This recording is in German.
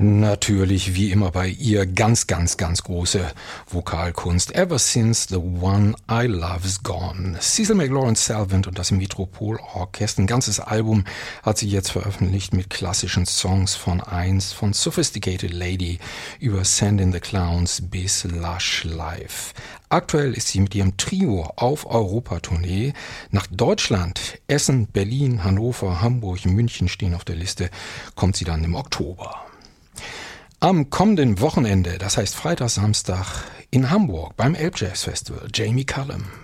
Natürlich, wie immer bei ihr, ganz große Vokalkunst. Ever since the one I love is gone. Cecil McLaurin Salvant und das Metropol Orchester. Ein ganzes Album hat sie jetzt veröffentlicht mit klassischen Songs von Sophisticated Lady über Send in the Clowns bis Lush Life. Aktuell ist sie mit ihrem Trio auf Europatournee. Nach Deutschland, Essen, Berlin, Hannover, Hamburg, München stehen auf der Liste. Kommt sie dann im Oktober. Am kommenden Wochenende, das heißt Freitag, Samstag, in Hamburg beim Elbjazz Festival, Jamie Cullum.